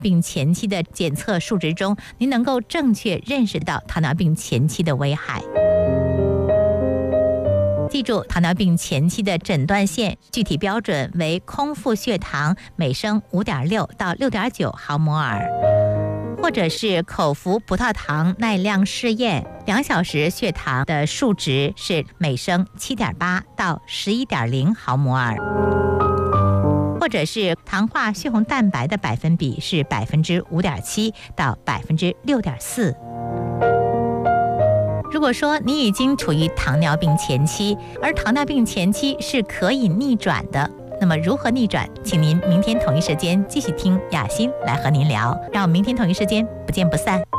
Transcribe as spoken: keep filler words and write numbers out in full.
病前期的检测数值中，您能够正确认识到糖尿病前期的危害。记住，糖尿病前期的诊断线具体标准为空腹血糖每升 五点六 到 六点九 毫摩尔，或者是口服葡萄糖耐量试验，两小时血糖的数值是每升 七点八 到 十一点零 毫摩尔，或者是糖化血红蛋白的百分比是 百分之五点七 到 百分之六点四。如果说你已经处于糖尿病前期，而糖尿病前期是可以逆转的，那么如何逆转？请您明天同一时间继续听雅欣来和您聊，让我们明天同一时间不见不散。